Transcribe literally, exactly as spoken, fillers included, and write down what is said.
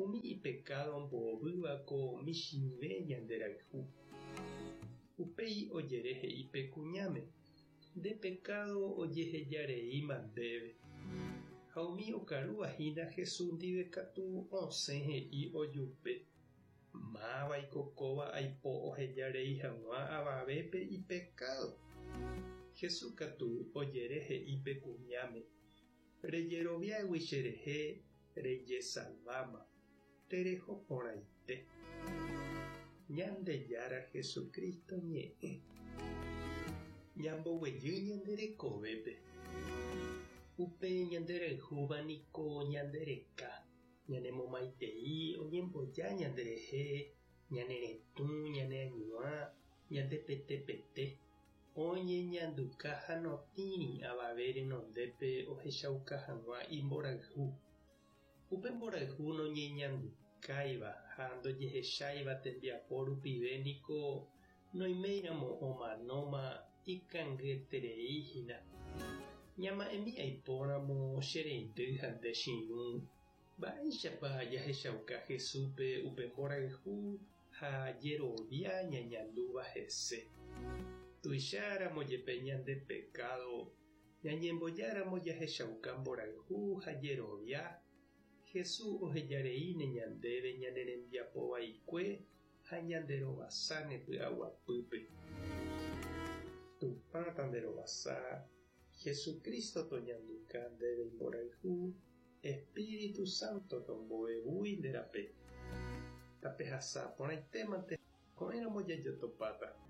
umi y pecado mbovývako michĩve ñande rayhu. Upéi ojerehe ipe kuñáme, nde pecado ojehejareíma ndéve. Ha umi okaruvahína Jesús ndive katu osẽ he'i ojupe. Máva'iko kóva aipo ohejarei hag̃ua avavépe ipecado. Jesús katu ojerehe ipe kuñáme. Rejeroviágui cherehe rejesaváma. Tereho porãite. Ñandejára Jesucristo ñe'ẽ. Ñamboguejy ñande rekovépe. Upe ñande rayhúva niko ñande reka. Ñanemomaitei oñemboja ñanderehe, ñaneretũ, ñaneañuã, ñandepetepete. Oñeñanduka ha notĩri avave renondépe ohechauka hag̃ua imborayhu. Upe mborayhu noñeñandukáiva ha ndojehecháiva tembiapo rupive niko noiméramo omanóma ikangyetereihína. Ñama'ẽmbi'aipóramo che reindy ha nde chiũ. Mba'éichapa jahechauka Jesúspe upe mborayhu ha jerovia ñañandúva hese. Tuicharamo jepe ñande pecado, ñañembojáramo jahechauka mborayhu ha jerovia. Jesús ohejareíne ñandéve ñane rembiapovaikue ha ñande rovasa nepy'aguapýpe. Tupãta nde rovasa, Jesucristo toñanduka ndéve imborayhu, Espíritu Santo tombovevúi nde rape. Tape hasa porãitémante ko'ẽramo jajotopáta.